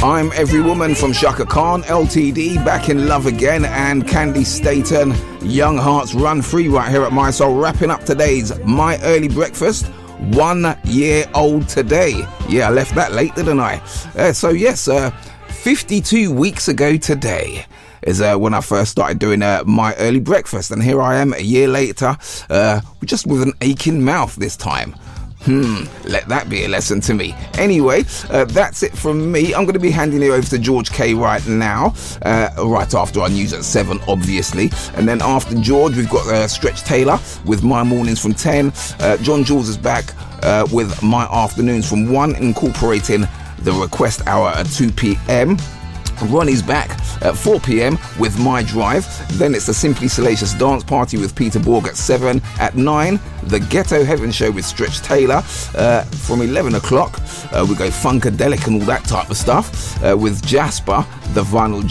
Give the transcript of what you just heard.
I'm Every Woman from Shaka Khan, LTD, Back in Love Again, and Candy Staten, Young Hearts Run Free right here at My Soul, wrapping up today's My Early Breakfast. 1 year old today. Yeah, I left that late, didn't I? 52 weeks ago today is when I first started doing My Early Breakfast, and here I am a year later, just with an aching mouth this time. Let that be a lesson to me. Anyway, that's it from me. I'm going to be handing it over to George K right now, right after our news at 7, obviously. And then after George, we've got Stretch Taylor with My Mornings from 10. John Jules is back with My Afternoons from 1, incorporating the request hour at 2 p.m. Ronnie's back at 4 p.m. with My Drive. Then it's the Simply Salacious Dance Party with Peter Borg at 7. At 9, the Ghetto Heaven Show with Stretch Taylor. From 11 o'clock, we go Funkadelic and all that type of stuff with Jasper, the Vinyl